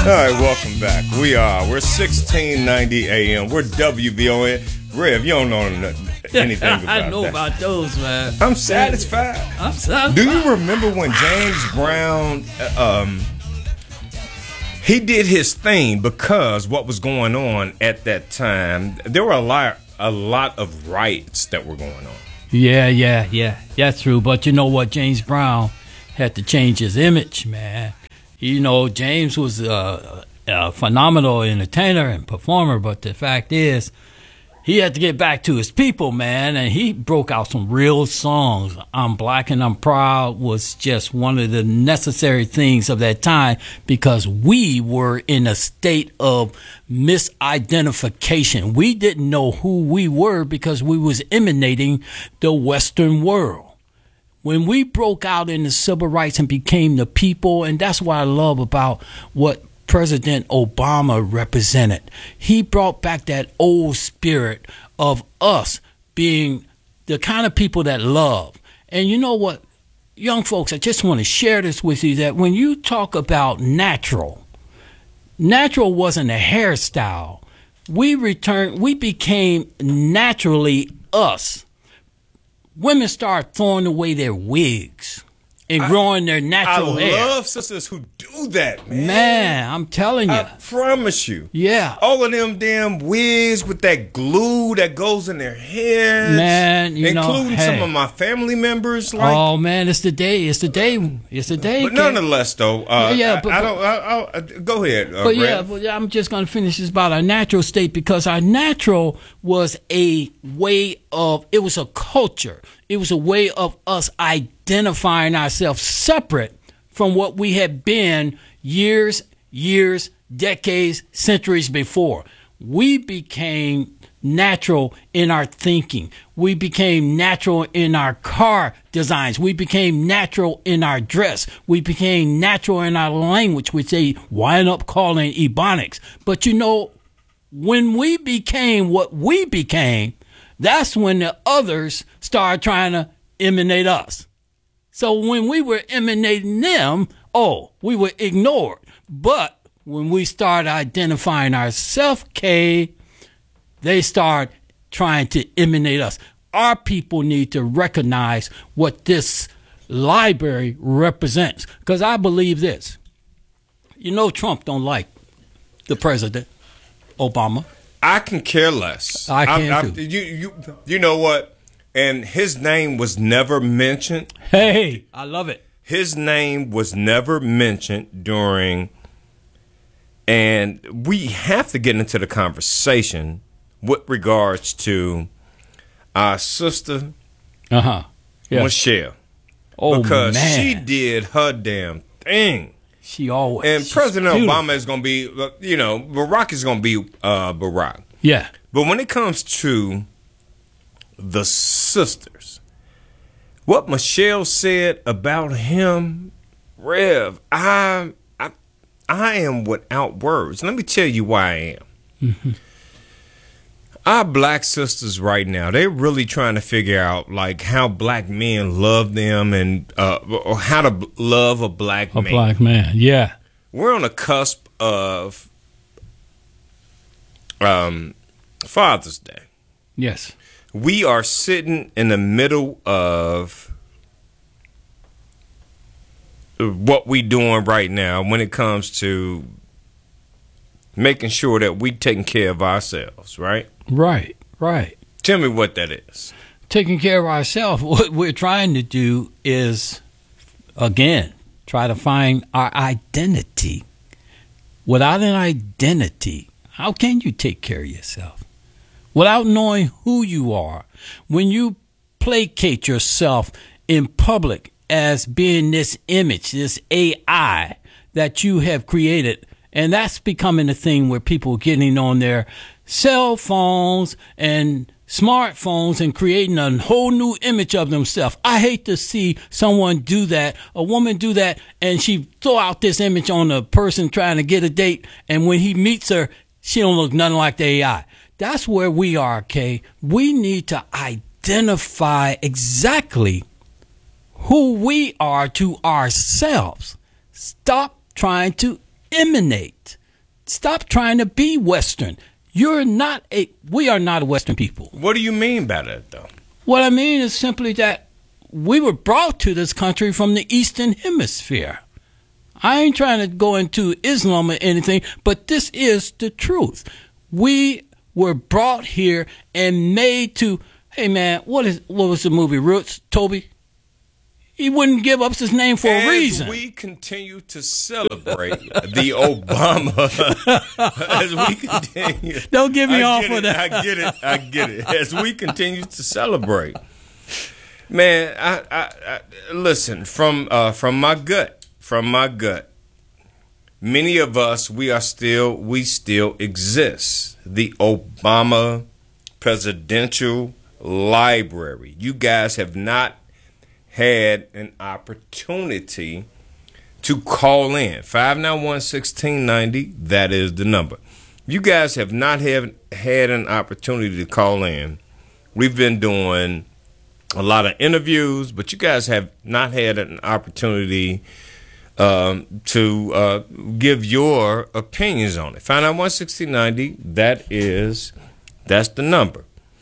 right, welcome back. We're 1690 AM. We're WBON. Rev, you don't know anything about that. I know about those, man. I'm satisfied. I'm satisfied. Do you remember when James Brown, he did his thing because what was going on at that time? There were a lot of riots that were going on. Yeah. That's true. But you know what? James Brown had to change his image, man. You know, James was a phenomenal entertainer and performer, but the fact is, he had to get back to his people, man, and he broke out some real songs. I'm Black and I'm Proud was just one of the necessary things of that time because we were in a state of misidentification. We didn't know who we were because we was emanating the Western world. When we broke out in the civil rights and became the people, and that's what I love about what President Obama represented. He brought back that old spirit of us being the kind of people that love. And you know what, young folks, I just want to share this with you, that when you talk about natural wasn't a hairstyle. We became naturally us. Women start throwing away their wigs and growing their natural hair. I love sisters who do that, man. Man, I'm telling you. I promise you. Yeah. All of them damn wigs with that glue that goes in their heads. Man, including some of my family members. Like, oh man, it's the day. It's the day. But nonetheless, though, go ahead. But I'm just gonna finish this about our natural state because our natural was a way of. It was a culture. It was a way of us identifying ourselves separate from what we had been years, decades, centuries before. We became natural in our thinking. We became natural in our car designs. We became natural in our dress. We became natural in our language, which they wind up calling Ebonics. But you know, when we became what we became, that's when the others started trying to emanate us. So when we were emanating them, we were ignored. But when we started identifying ourselves, they start trying to emanate us. Our people need to recognize what this library represents. Because I believe this. You know Trump don't like the president, Obama. I can care less. I can too. You know what? And his name was never mentioned. Hey, I love it. His name was never mentioned during, and we have to get into the conversation with regards to our sister, Michelle. Because she did her damn thing. She always. And President Obama is going to be, Barack is going to be Barack. Yeah. But when it comes to the sisters, what Michelle said about him, Rev, I am without words. Let me tell you why I am. Mm-hmm. Our black sisters right now, they're really trying to figure out like how black men love them and or how to love a black man. A black man, yeah. We're on the cusp of Father's Day. Yes. We are sitting in the middle of what we doing right now when it comes to making sure that we taking care of ourselves, right? Right. Tell me what that is. Taking care of ourselves. What we're trying to do is, again, try to find our identity. Without an identity, how can you take care of yourself? Without knowing who you are, when you placate yourself in public as being this image, this AI that you have created, and that's becoming a thing where people are getting on their cell phones and smartphones and creating a whole new image of themselves. I hate to see someone do that, a woman do that, and she throw out this image on a person trying to get a date, and when he meets her, she don't look nothing like the AI. That's where we are, Kay. We need to identify exactly who we are to ourselves. Stop trying to emanate. Stop trying to be Western. We are not a Western people. What do you mean by that, though? What I mean is simply that we were brought to this country from the Eastern Hemisphere. I ain't trying to go into Islam or anything, but this is the truth. We were brought here and made to, hey man, what was the movie, Roots, Toby? He wouldn't give up his name for a reason. As we continue to celebrate the Obama, as we continue. Don't get me off of that. I get it. As we continue to celebrate. Man, I listen, from my gut, many of us, we still exist. The Obama Presidential Library. You guys have not had an opportunity to call in. 591-1690, that is the number. You guys have not had an opportunity to call in. We've been doing a lot of interviews, but you guys have not had an opportunity to give your opinions on it. 591-1690, that's the number.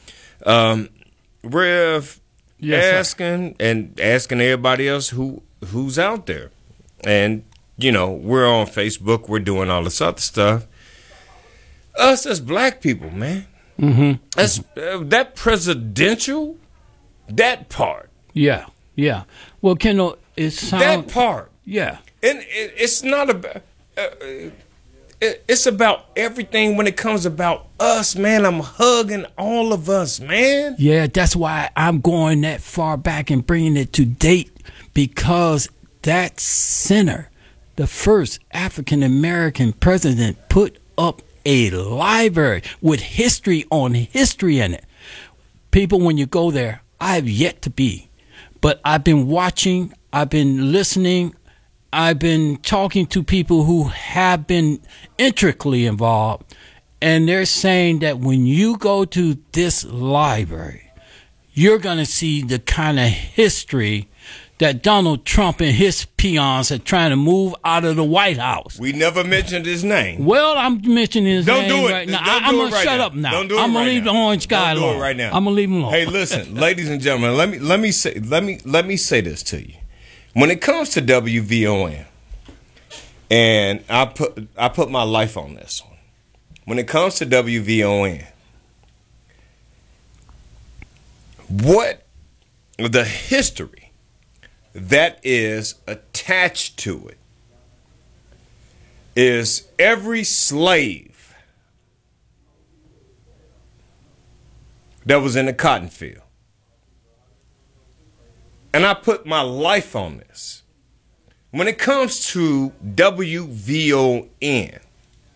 Rev, yes, asking everybody else who's out there, and we're on Facebook, we're doing all this other stuff. Us as black people, man, that's that presidential, that part, yeah. Well, Kendall, that part, yeah, and it's not about. It's about everything when it comes about us, man. I'm hugging all of us, man. Yeah, that's why I'm going that far back and bringing it to date, because that center, the first African-American president, put up a library with history on history in it. People, when you go there, I have yet to be, but I've been watching, I've been listening, I've been talking to people who have been intricately involved, and they're saying that when you go to this library, you're going to see the kind of history that Donald Trump and his peons are trying to move out of the White House. We never mentioned his name. Well, I'm mentioning his name do it right now. I'm going to shut up now. Don't do it I'm going to leave the orange guy alone. Don't do it right now. I'm going to leave him alone. Hey, listen, ladies and gentlemen, let me say this to you. When it comes to WVON, and I put my life on this one. When it comes to WVON, what the history that is attached to it is every slave that was in the cotton field. And I put my life on this. When it comes to WVON,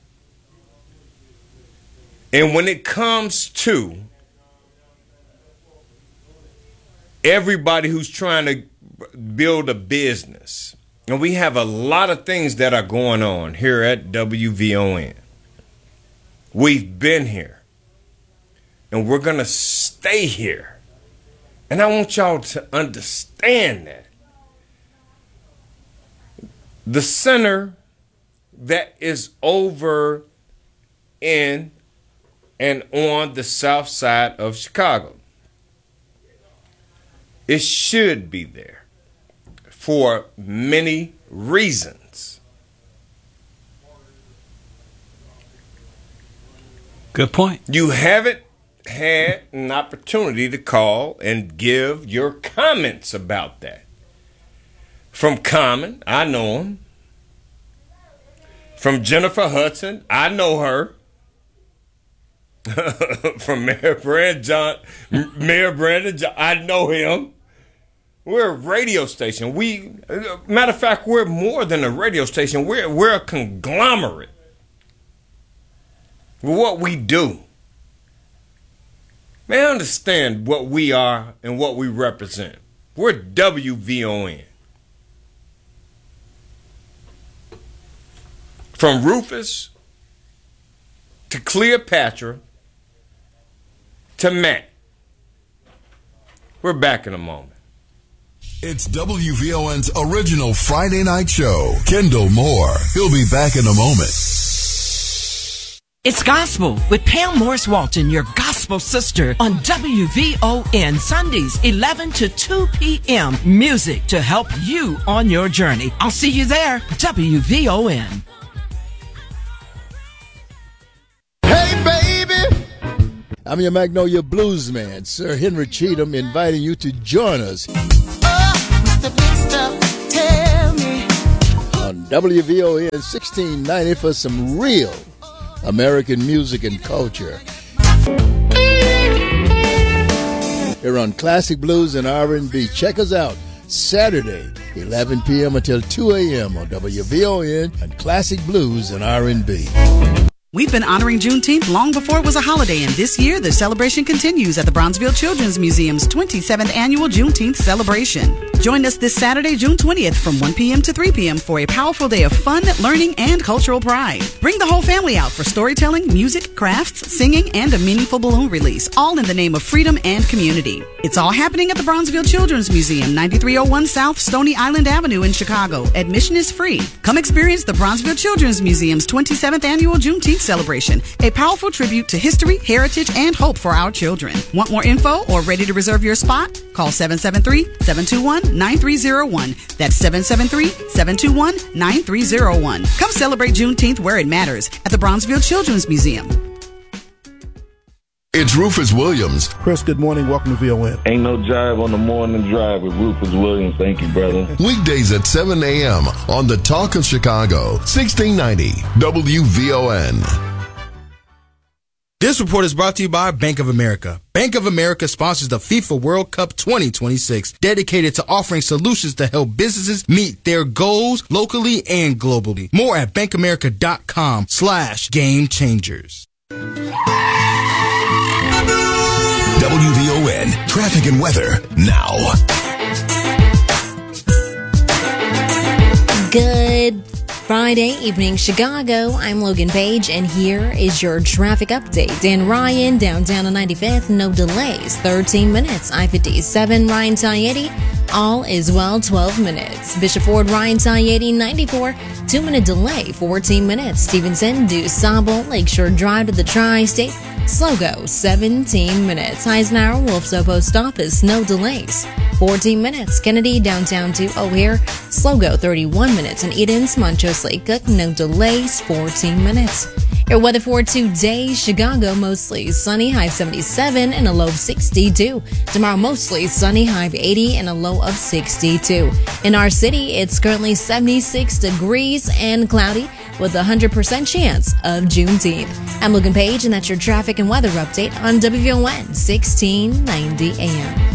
and when it comes to everybody who's trying to build a business, and we have a lot of things that are going on here at WVON. We've been here, and we're going to stay here. And I want y'all to understand that. The center that is over in and on the south side of Chicago, it should be there for many reasons. Good point. You haven't had an opportunity to call and give your comments about that. From Common, I know him. From Jennifer Hudson, I know her. From Mayor Brandon John, I know him. We're a radio station. Matter of fact, we're more than a radio station. We're a conglomerate. What we do. Man, understand what we are and what we represent. We're WVON. From Rufus to Cleopatra to Matt. We're back in a moment. It's WVON's original Friday night show. Kendall Moore. He'll be back in a moment. It's Gospel with Pam Morris Walton, your gospel sister, on WVON Sundays, 11 to 2 p.m. Music to help you on your journey. I'll see you there. WVON. Hey, baby! I'm your Magnolia Blues man, Sir Henry Cheatham, inviting you to join us Mr. Big Stuff, tell me. on WVON 1690 for some real American music and culture. Here on Classic Blues and R&B. Check us out Saturday, 11 p.m. until 2 a.m. on WVON and Classic Blues and R&B. We've been honoring Juneteenth long before it was a holiday, and this year the celebration continues at the Bronzeville Children's Museum's 27th annual Juneteenth celebration. Join us this Saturday, June 20th from 1 p.m. to 3 p.m. for a powerful day of fun, learning, and cultural pride. Bring the whole family out for storytelling, music, crafts, singing, and a meaningful balloon release, all in the name of freedom and community. It's all happening at the Bronzeville Children's Museum, 9301 South Stony Island Avenue in Chicago. Admission is free. Come experience the Bronzeville Children's Museum's 27th annual Juneteenth celebration, a powerful tribute to history, heritage, and hope for our children. Want more info or ready to reserve your spot? Call 773-721-9301. That's 773-721-9301. Come celebrate Juneteenth where it matters at the Bronzeville Children's Museum. It's Rufus Williams. Chris, good morning. Welcome to VON. Ain't no jive on the morning drive with Rufus Williams. Thank you, brother. Weekdays at 7 a.m. on the Talk of Chicago, 1690 WVON. This report is brought to you by Bank of America. Bank of America sponsors the FIFA World Cup 2026, dedicated to offering solutions to help businesses meet their goals locally and globally. More at bankafamerica.com/game changers. WVON traffic and weather now. Good Friday evening, Chicago. I'm Logan Page, and here is your traffic update. Dan Ryan, downtown on 95th, no delays, 13 minutes. I-57, Ryan Tie-80, all is well, 12 minutes. Bishop Ford, Ryan Tie-80, 94, 2-minute delay, 14 minutes. Stevenson, DuSable, Lakeshore Drive to the Tri-State, slow go, 17 minutes. Eisenhower, Wolfso Post Office, no delays, 14 minutes. Kennedy, downtown to O'Hare, slow go, 31 minutes. And Edens, Montrose Lake Cook, no delays, 14 minutes. Your weather for today: Chicago, mostly sunny, high 77 and a low of 62. Tomorrow, mostly sunny, high of 80 and a low of 62. In our city, it's currently 76 degrees and cloudy with a 100% chance of Juneteenth. I'm Logan Page, and that's your traffic and weather update on WVON 1690 AM.